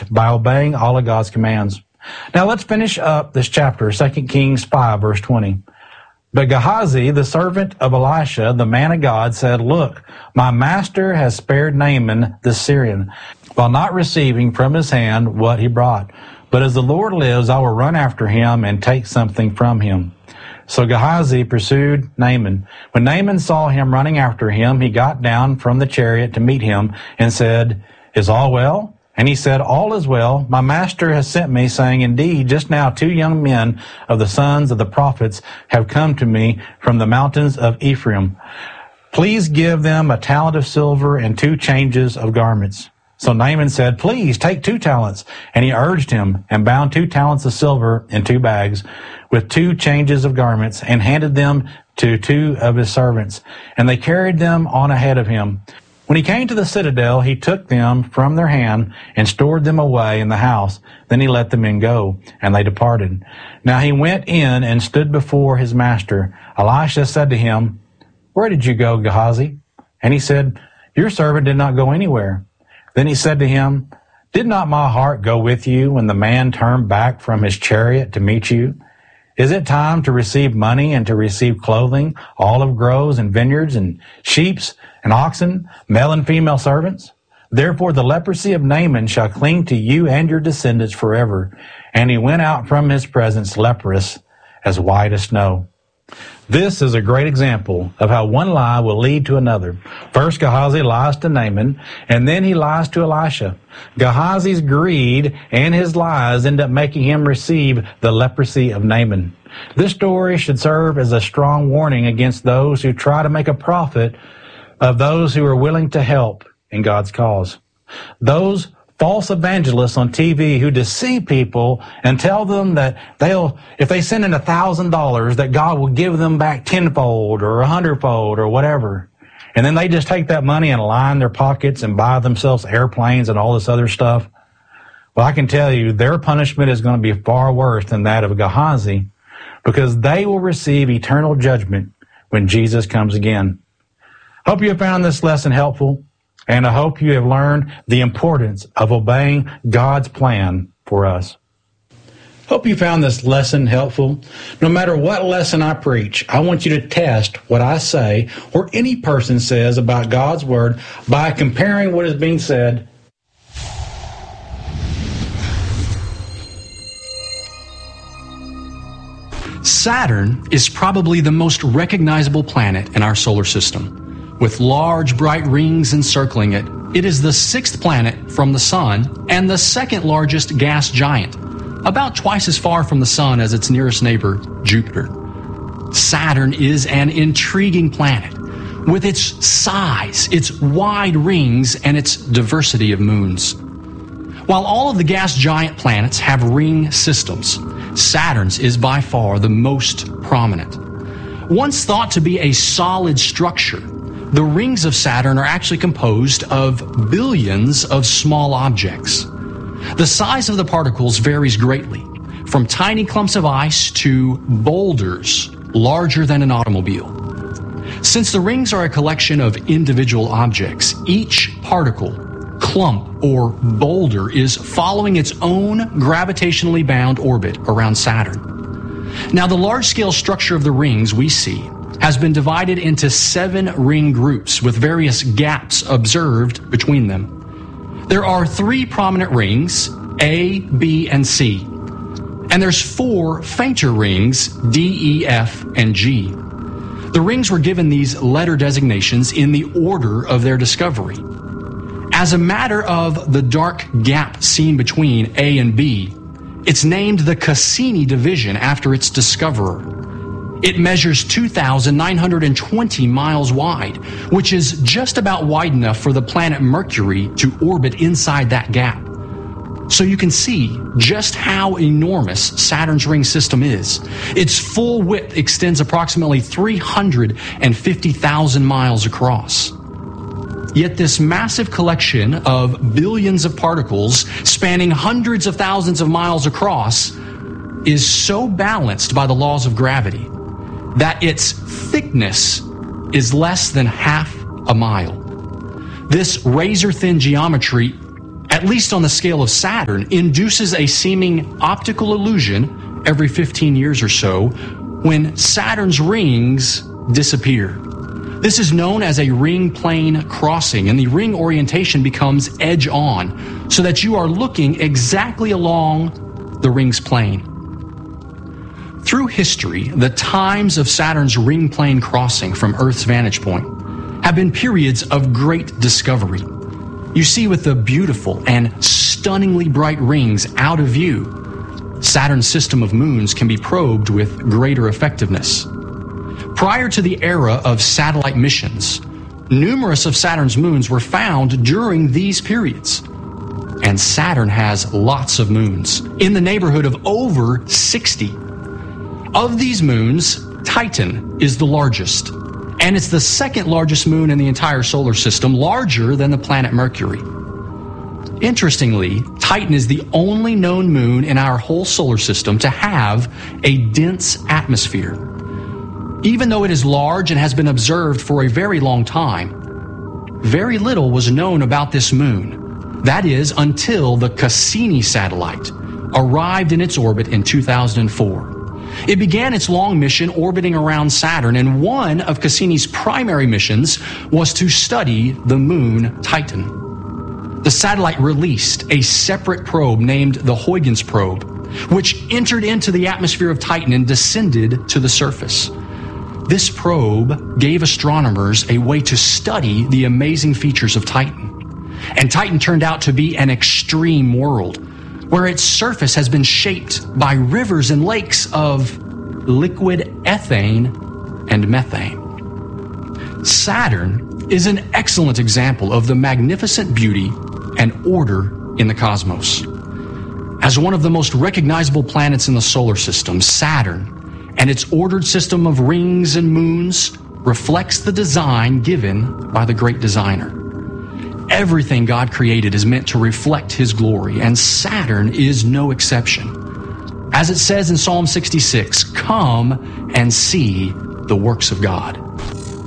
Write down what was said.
by obeying all of God's commands. Now let's finish up this chapter, 2 Kings 5, verse 20. But Gehazi, the servant of Elisha, the man of God, said, "Look, my master has spared Naaman the Syrian, while not receiving from his hand what he brought. But as the Lord lives, I will run after him and take something from him." So Gehazi pursued Naaman. When Naaman saw him running after him, he got down from the chariot to meet him and said, "Is all well?" And he said, "All is well. My master has sent me, saying, Indeed, just now 2 young men of the sons of the prophets have come to me from the mountains of Ephraim. Please give them a talent of silver and 2 changes of garments." So Naaman said, "Please take 2 talents. And he urged him and bound 2 talents of silver in 2 bags with 2 changes of garments and handed them to 2 of his servants. And they carried them on ahead of him. When he came to the citadel, he took them from their hand and stored them away in the house. Then he let the men go, and they departed. Now he went in and stood before his master. Elisha said to him, "Where did you go, Gehazi?" And he said, "Your servant did not go anywhere." Then he said to him, "Did not my heart go with you when the man turned back from his chariot to meet you? Is it time to receive money and to receive clothing, olive groves and vineyards and sheep and oxen, male and female servants? Therefore the leprosy of Naaman shall cling to you and your descendants forever." And he went out from his presence leprous, as white as snow. This is a great example of how one lie will lead to another. First, Gehazi lies to Naaman, and then he lies to Elisha. Gehazi's greed and his lies end up making him receive the leprosy of Naaman. This story should serve as a strong warning against those who try to make a profit of those who are willing to help in God's cause. Those false evangelists on TV who deceive people and tell them that if they send in $1,000, that God will give them back tenfold or 100-fold or whatever. And then they just take that money and line their pockets and buy themselves airplanes and all this other stuff. Well, I can tell you their punishment is going to be far worse than that of Gehazi, because they will receive eternal judgment when Jesus comes again. Hope you have found this lesson helpful. And I hope you have learned the importance of obeying God's plan for us. Hope you found this lesson helpful. No matter what lesson I preach, I want you to test what I say or any person says about God's Word by comparing what is being said. Saturn is probably the most recognizable planet in our solar system. With large, bright rings encircling it, it is the 6th planet from the Sun and the 2nd largest gas giant, about twice as far from the Sun as its nearest neighbor, Jupiter. Saturn is an intriguing planet, with its size, its wide rings, and its diversity of moons. While all of the gas giant planets have ring systems, Saturn's is by far the most prominent. Once thought to be a solid structure, the rings of Saturn are actually composed of billions of small objects. The size of the particles varies greatly, from tiny clumps of ice to boulders larger than an automobile. Since the rings are a collection of individual objects, each particle, clump, or boulder is following its own gravitationally bound orbit around Saturn. Now, the large-scale structure of the rings we see has been divided into 7 ring groups with various gaps observed between them. There are 3 prominent rings, A, B, and C. And there's 4 fainter rings, D, E, F, and G. The rings were given these letter designations in the order of their discovery. As a matter of the dark gap seen between A and B, it's named the Cassini division after its discoverer. It measures 2,920 miles wide, which is just about wide enough for the planet Mercury to orbit inside that gap. So you can see just how enormous Saturn's ring system is. Its full width extends approximately 350,000 miles across. Yet this massive collection of billions of particles spanning hundreds of thousands of miles across is so balanced by the laws of gravity that its thickness is less than half a mile. This razor-thin geometry at least on the scale of Saturn, induces a seeming optical illusion every 15 years or so when Saturn's rings disappear. This is known as a ring plane crossing, and the ring orientation becomes edge-on, so that you are looking exactly along the ring's plane. Through history, the times of Saturn's ring plane crossing from Earth's vantage point have been periods of great discovery. You see, with the beautiful and stunningly bright rings out of view, Saturn's system of moons can be probed with greater effectiveness. Prior to the era of satellite missions, numerous of Saturn's moons were found during these periods. And Saturn has lots of moons, in the neighborhood of over 60. Of these moons, Titan is the largest, and it's the second largest moon in the entire solar system, larger than the planet Mercury. Interestingly, Titan is the only known moon in our whole solar system to have a dense atmosphere. Even though it is large and has been observed for a very long time, very little was known about this moon. That is, until the Cassini satellite arrived in its orbit in 2004. It began its long mission orbiting around Saturn, and one of Cassini's primary missions was to study the moon Titan. The satellite released a separate probe named the Huygens probe, which entered into the atmosphere of Titan and descended to the surface. This probe gave astronomers a way to study the amazing features of Titan. And Titan turned out to be an extreme world, where its surface has been shaped by rivers and lakes of liquid ethane and methane. Saturn is an excellent example of the magnificent beauty and order in the cosmos. As one of the most recognizable planets in the solar system, Saturn and its ordered system of rings and moons reflects the design given by the great designer. Everything God created is meant to reflect His glory, and Saturn is no exception. As it says in Psalm 66, "Come and see the works of God."